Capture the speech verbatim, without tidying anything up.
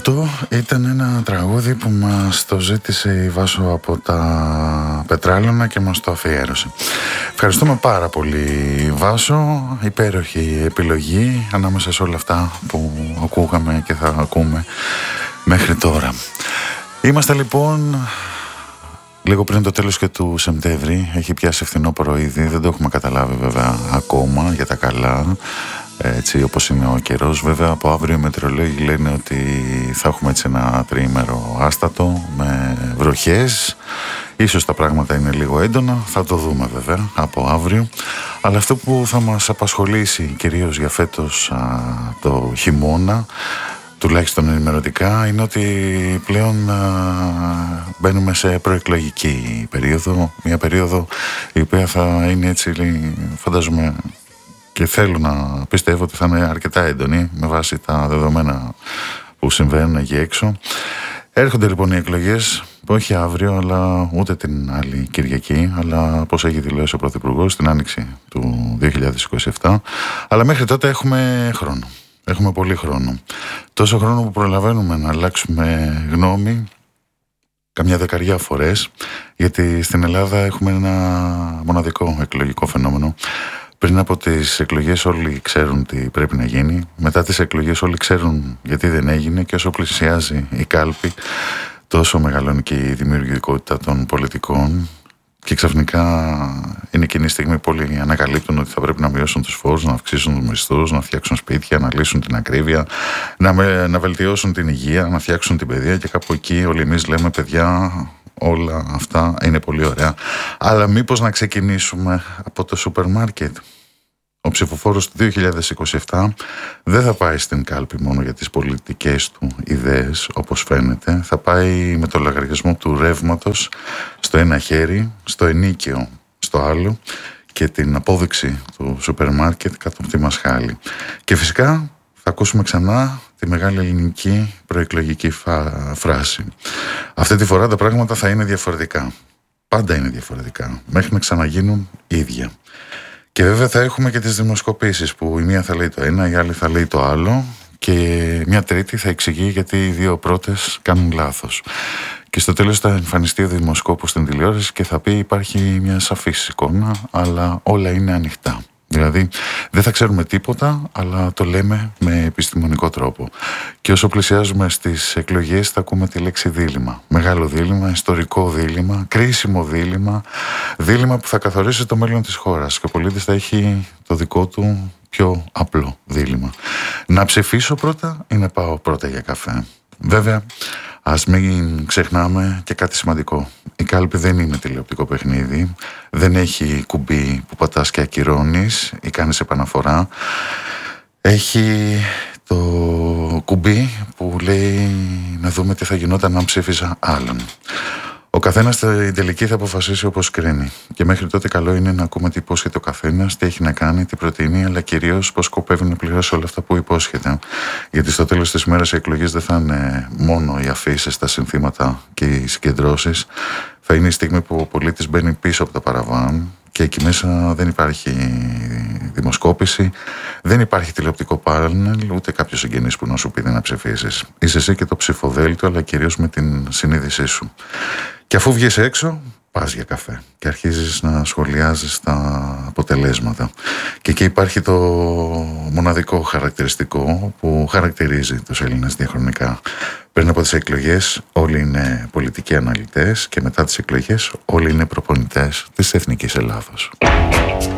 Αυτό ήταν ένα τραγούδι που μας το ζήτησε η Βάσο από τα Πετράλαινα και μας το αφιέρωσε. Ευχαριστούμε πάρα πολύ, Βάσο. Υπέροχη επιλογή ανάμεσα σε όλα αυτά που ακούγαμε και θα ακούμε μέχρι τώρα. Είμαστε λοιπόν λίγο πριν το τέλος και του Σεπτέμβρη. Έχει πιάσει φθινόπωρο ήδη. Δεν το έχουμε καταλάβει βέβαια ακόμα για τα καλά, έτσι όπως είναι ο καιρός. Βέβαια από αύριο οι μετεωρολόγοι λένε ότι θα έχουμε έτσι ένα τριήμερο άστατο με βροχές. Ίσως τα πράγματα είναι λίγο έντονα, θα το δούμε βέβαια από αύριο. Αλλά αυτό που θα μας απασχολήσει κυρίως για φέτος α, το χειμώνα, τουλάχιστον ενημερωτικά, είναι ότι πλέον α, μπαίνουμε σε προεκλογική περίοδο. Μια περίοδο η οποία θα είναι έτσι, φαντάζομαι, και θέλω να πιστεύω ότι θα είναι αρκετά έντονη με βάση τα δεδομένα που συμβαίνουν εκεί έξω. Έρχονται λοιπόν οι εκλογές, όχι αύριο, αλλά ούτε την άλλη Κυριακή, αλλά όπως έχει δηλώσει ο Πρωθυπουργός, την άνοιξη του δύο χιλιάδες είκοσι επτά. Αλλά μέχρι τότε έχουμε χρόνο. Έχουμε πολύ χρόνο. Τόσο χρόνο που προλαβαίνουμε να αλλάξουμε γνώμη καμιά δεκαριά φορές, γιατί στην Ελλάδα έχουμε ένα μοναδικό εκλογικό φαινόμενο. Πριν από τις εκλογές όλοι ξέρουν τι πρέπει να γίνει. Μετά τις εκλογές όλοι ξέρουν γιατί δεν έγινε, και όσο πλησιάζει η κάλπη τόσο μεγαλώνει και η δημιουργικότητα των πολιτικών, και ξαφνικά είναι εκείνη η στιγμή που όλοι ανακαλύπτουν ότι θα πρέπει να μειώσουν τους φόρους, να αυξήσουν τους μισθούς, να φτιάξουν σπίτια, να λύσουν την ακρίβεια, να, με, να βελτιώσουν την υγεία, να φτιάξουν την παιδεία, και κάπου εκεί όλοι εμείς λέμε, παιδιά, όλα αυτά είναι πολύ ωραία, αλλά μήπως να ξεκινήσουμε από το σούπερ μάρκετ. Ο ψηφοφόρος του δύο χιλιάδες είκοσι επτά δεν θα πάει στην κάλπη μόνο για τις πολιτικές του ιδέες, όπως φαίνεται. Θα πάει με το λογαριασμό του ρεύματος στο ένα χέρι, στο ενίκαιο στο άλλο, και την απόδειξη του σούπερ μάρκετ κάτω από τη μασχάλη. Και φυσικά θα ακούσουμε ξανά τη μεγάλη ελληνική προεκλογική φράση. Αυτή τη φορά τα πράγματα θα είναι διαφορετικά. Πάντα είναι διαφορετικά, μέχρι να ξαναγίνουν ίδια. Και βέβαια θα έχουμε και τις δημοσκοπήσεις, που η μία θα λέει το ένα, η άλλη θα λέει το άλλο, και μια τρίτη θα εξηγεί γιατί οι δύο πρώτες κάνουν λάθος. Και στο τέλος θα εμφανιστεί ο δημοσκόπος στην τηλεόραση και θα πει υπάρχει μια σαφής εικόνα, αλλά όλα είναι ανοιχτά. Δηλαδή δεν θα ξέρουμε τίποτα, αλλά το λέμε με επιστημονικό τρόπο. Και όσο πλησιάζουμε στις εκλογές θα ακούμε τη λέξη δίλημμα. Μεγάλο δίλημμα, ιστορικό δίλημμα, κρίσιμο δίλημμα, δίλημμα που θα καθορίσει το μέλλον της χώρας, και ο πολίτης θα έχει το δικό του πιο απλό δίλημμα. Να ψηφίσω πρώτα ή να πάω πρώτα για καφέ. Βέβαια, ας μην ξεχνάμε και κάτι σημαντικό. Η κάλπη δεν είναι τηλεοπτικό παιχνίδι. Δεν έχει κουμπί που πατάς και ακυρώνεις ή κάνεις επαναφορά. Έχει το κουμπί που λέει να δούμε τι θα γινόταν αν ψήφιζα άλλον. Ο καθένας στην τελική θα αποφασίσει όπως κρίνει. Και μέχρι τότε καλό είναι να ακούμε τι υπόσχεται ο καθένας, τι έχει να κάνει, τι προτείνει, αλλά κυρίως πώς σκοπεύει να πληρώσει όλα αυτά που υπόσχεται. Γιατί στο τέλος της ημέρας οι εκλογές δεν θα είναι μόνο οι αφήσεις, τα συνθήματα και οι συγκεντρώσεις. Θα είναι η στιγμή που ο πολίτης μπαίνει πίσω από το παραβάν, και εκεί μέσα δεν υπάρχει δημοσκόπηση, δεν υπάρχει τηλεοπτικό πάνελ, ούτε κάποιος συγγενής που να σου πει να ψηφίσεις. Είσαι εσύ και το ψηφοδέλτιο, αλλά κυρίως με την συνείδησή σου. Και αφού βγεις έξω, πας για καφέ και αρχίζεις να σχολιάζεις τα αποτελέσματα. Και εκεί υπάρχει το μοναδικό χαρακτηριστικό που χαρακτηρίζει τους Έλληνες διαχρονικά. Πριν από τις εκλογές όλοι είναι πολιτικοί αναλυτές, και μετά τις εκλογές όλοι είναι προπονητές της Εθνικής Ελλάδος.